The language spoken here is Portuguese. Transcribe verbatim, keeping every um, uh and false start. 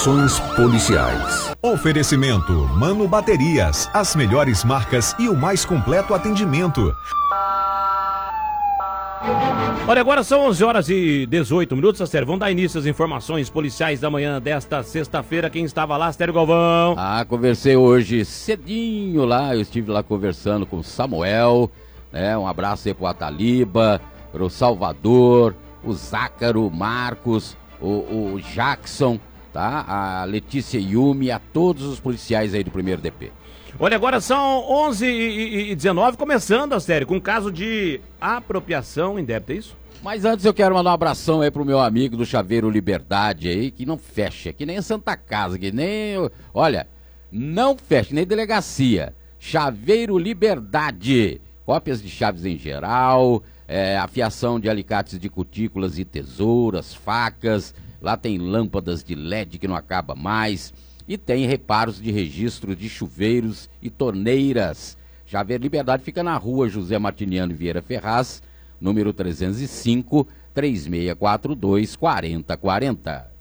Informações policiais. Oferecimento Mano Baterias, as melhores marcas e o mais completo atendimento. Olha, agora são onze horas e dezoito minutos, Astério. Vamos dar início às informações policiais da manhã desta sexta-feira. Quem estava lá, Astério Galvão? Ah, conversei hoje cedinho lá, eu estive lá conversando com o Samuel, né? Um abraço aí pro Ataliba, pro Salvador, o Zácaro, o Marcos, o, o Jackson, tá? A Letícia Yumi, a todos os policiais aí do primeiro D P. Olha, agora são onze e dezenove, começando, Astério, com um caso de apropriação indébita, é isso? Mas antes eu quero mandar um abração aí pro meu amigo do Chaveiro Liberdade aí, que não fecha, que nem Santa Casa, que nem... Olha, não fecha, nem delegacia. Chaveiro Liberdade, cópias de chaves em geral, é, afiação de alicates de cutículas e tesouras, facas, lá tem lâmpadas de L E D que não acaba mais... E tem reparos de registro de chuveiros e torneiras. Chaveiro Liberdade fica na rua José Martiniano Vieira Ferraz, número trezentos e cinco, três seis quatro dois, quatro zero quatro zero.